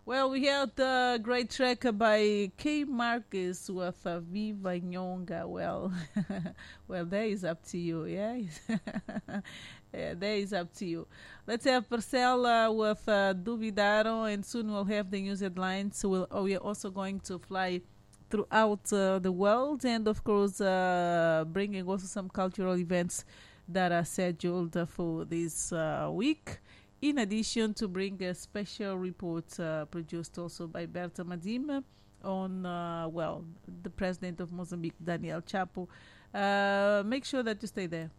Well, we heard the great track by K. Marcus with Viva Nyonga. Well, well, that is up to you, yeah? Yeah, that is up to you. Let's have Marcel with Duvidaro, and soon we'll have the news headlines. So we are also going to fly throughout the world, and of course, bringing also some cultural events that are scheduled for this week. In addition to bring a special report produced also by Berta Madima on, well, the president of Mozambique, Daniel Chapo. Make sure that you stay there.